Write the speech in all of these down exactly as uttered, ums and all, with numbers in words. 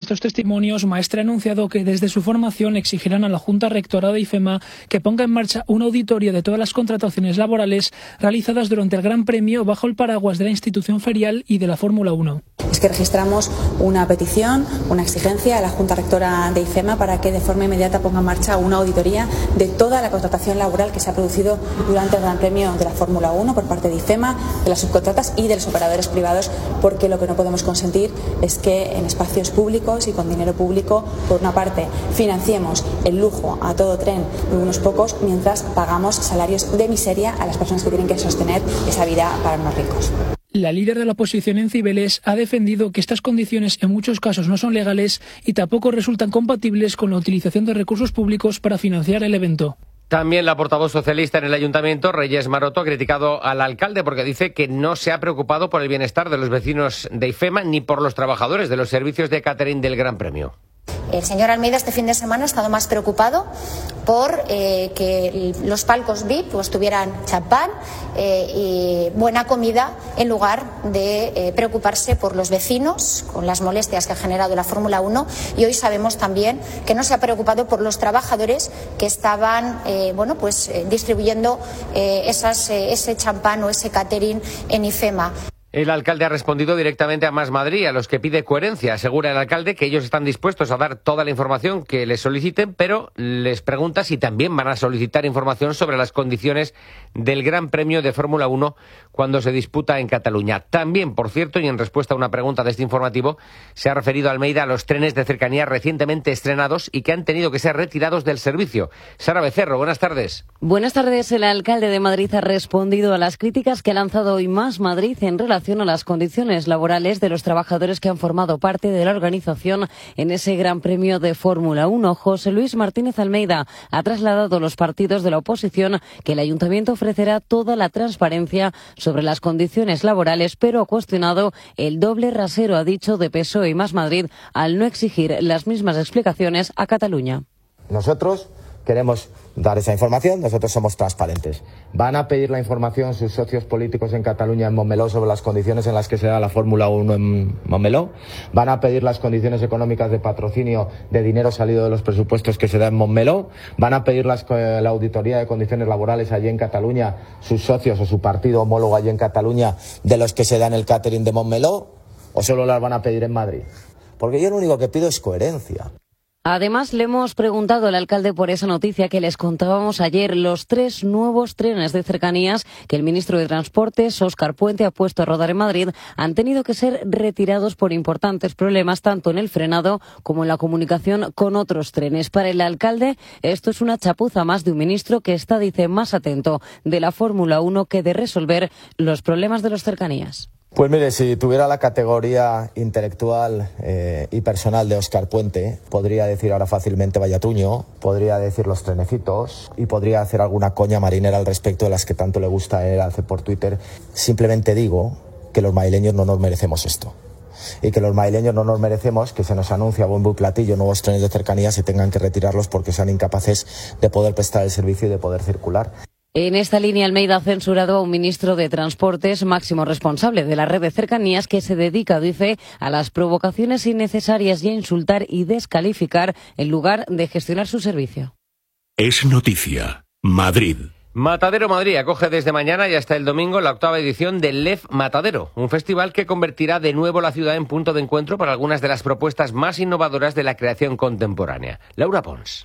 estos testimonios, Maestre ha anunciado que desde su formación exigirán a la Junta Rectora de IFEMA que ponga en marcha una auditoría de todas las contrataciones laborales realizadas durante el Gran Premio bajo el paraguas de la institución ferial y de la Fórmula uno. Es que registramos una petición, una exigencia a la Junta Rectora de IFEMA para que de forma inmediata ponga en marcha una auditoría de toda la contratación laboral que se ha producido durante el Gran Premio de la Fórmula uno por parte de IFEMA, de las subcontratas y de los operadores privados, porque lo que no podemos consentir es que en espacios públicos y con dinero público, por una parte, financiemos el lujo a todo tren de unos pocos mientras pagamos salarios de miseria a las personas que tienen que sostener esa vida para unos ricos. La líder de la oposición en Cibeles ha defendido que estas condiciones en muchos casos no son legales y tampoco resultan compatibles con la utilización de recursos públicos para financiar el evento. También la portavoz socialista en el ayuntamiento, Reyes Maroto, ha criticado al alcalde porque dice que no se ha preocupado por el bienestar de los vecinos de IFEMA ni por los trabajadores de los servicios de catering del Gran Premio. El señor Almeida este fin de semana ha estado más preocupado por eh, que los palcos V I P pues, tuvieran champán eh, y buena comida en lugar de eh, preocuparse por los vecinos con las molestias que ha generado la Fórmula uno, y hoy sabemos también que no se ha preocupado por los trabajadores que estaban eh, bueno, pues, eh, distribuyendo eh, esas, eh, ese champán o ese catering en IFEMA. El alcalde ha respondido directamente a Más Madrid, a los que pide coherencia. Asegura el alcalde que ellos están dispuestos a dar toda la información que les soliciten, pero les pregunta si también van a solicitar información sobre las condiciones del Gran Premio de Fórmula uno cuando se disputa en Cataluña. También, por cierto, y en respuesta a una pregunta de este informativo, se ha referido Almeida a los trenes de cercanía recientemente estrenados y que han tenido que ser retirados del servicio. Sara Becerro, buenas tardes. Buenas tardes. El alcalde de Madrid ha respondido a las críticas que ha lanzado hoy Más Madrid en relación a las condiciones laborales de los trabajadores que han formado parte de la organización en ese Gran Premio de Fórmula uno. José Luis Martínez Almeida ha trasladado a los partidos de la oposición que el ayuntamiento ofrecerá toda la transparencia sobre las condiciones laborales, pero ha cuestionado el doble rasero, ha dicho, de P S O E y Más Madrid al no exigir las mismas explicaciones a Cataluña. Nosotros queremos dar esa información, nosotros somos transparentes. ¿Van a pedir la información sus socios políticos en Cataluña, en Montmeló, sobre las condiciones en las que se da la Fórmula uno en Montmeló? ¿Van a pedir las condiciones económicas de patrocinio de dinero salido de los presupuestos que se da en Montmeló? ¿Van a pedir las, la auditoría de condiciones laborales allí en Cataluña sus socios o su partido homólogo allí en Cataluña de los que se da en el catering de Montmeló? ¿O solo las van a pedir en Madrid? Porque yo lo único que pido es coherencia. Además, le hemos preguntado al alcalde por esa noticia que les contábamos ayer, los tres nuevos trenes de cercanías que el ministro de Transportes, Óscar Puente, ha puesto a rodar en Madrid, han tenido que ser retirados por importantes problemas tanto en el frenado como en la comunicación con otros trenes. Para el alcalde, esto es una chapuza más de un ministro que está, dice, más atento de la Fórmula uno que de resolver los problemas de los cercanías. Pues mire, si tuviera la categoría intelectual eh, y personal de Óscar Puente, podría decir ahora fácilmente Vallatuño, podría decir los trenecitos y podría hacer alguna coña marinera al respecto de las que tanto le gusta a él hacer por Twitter. Simplemente digo que los madrileños no nos merecemos esto. Y que los madrileños no nos merecemos que se nos anuncie a bombo y platillo nuevos trenes de cercanías y tengan que retirarlos porque sean incapaces de poder prestar el servicio y de poder circular. En esta línea, Almeida ha censurado a un ministro de Transportes, máximo responsable de la red de cercanías, que se dedica, dice, a las provocaciones innecesarias y a insultar y descalificar en lugar de gestionar su servicio. Es noticia. Madrid. Matadero Madrid acoge desde mañana y hasta el domingo la octava edición del L E F Matadero, un festival que convertirá de nuevo la ciudad en punto de encuentro para algunas de las propuestas más innovadoras de la creación contemporánea. Laura Pons.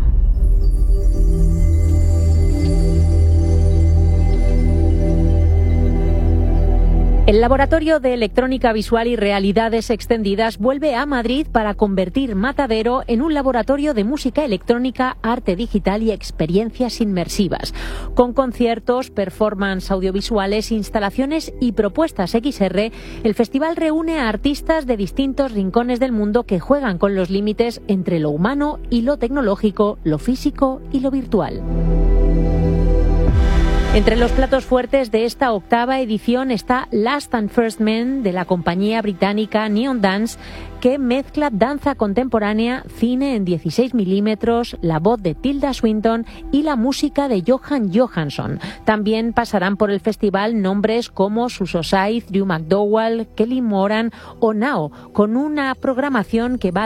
El Laboratorio de Electrónica Visual y Realidades Extendidas vuelve a Madrid para convertir Matadero en un laboratorio de música electrónica, arte digital y experiencias inmersivas. Con conciertos, performance audiovisuales, instalaciones y propuestas equis erre, el festival reúne a artistas de distintos rincones del mundo que juegan con los límites entre lo humano y lo tecnológico, lo físico y lo virtual. Entre los platos fuertes de esta octava edición está Last and First Men de la compañía británica Neon Dance, que mezcla danza contemporánea, cine en dieciséis milímetros, la voz de Tilda Swinton y la música de Johan Johansson. También pasarán por el festival nombres como Suso Saiz, Drew McDowall, Kelly Moran o Nao, con una programación que va